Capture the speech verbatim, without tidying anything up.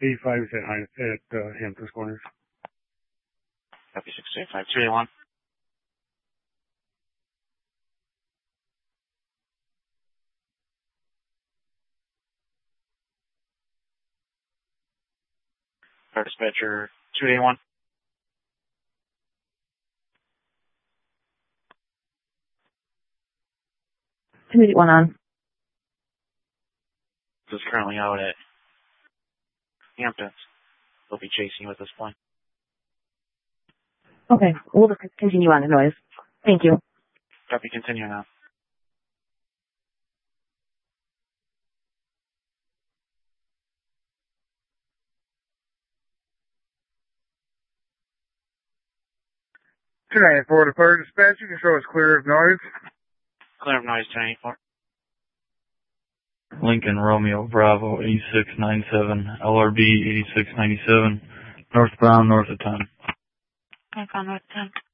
eighty-five is at, at uh, Hamptons Corners. Copy six eight five two eight one. Fire dispatcher two eight one. two eight one on. This is currently out at Hamptons. They'll be chasing you at this point. Okay, we'll just continue on the noise. Thank you. Copy, continue now. two ninety-four to fire dispatch. You can show us clear of noise. Clear of noise, two ninety-four. Lincoln Romeo Bravo eighty-six ninety-seven, L R B eighty-six ninety-seven, northbound north of ten. Northbound north of ten.